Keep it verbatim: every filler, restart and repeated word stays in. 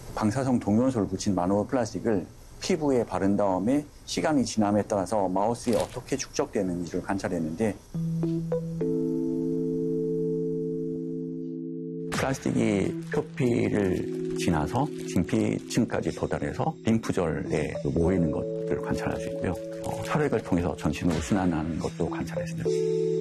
방사성 동요소를 붙인 마누어 플라스틱을 피부에 바른 다음에 시간이 지남에 따라서 마우스에 어떻게 축적되는지를 관찰했는데 플라스틱이 표피를 지나서 진피층까지 도달해서 림프절에 모이는 것들을 관찰할 수 있고요. 어, 혈액을 통해서 전신으로 순환하는 것도 관찰했습니다.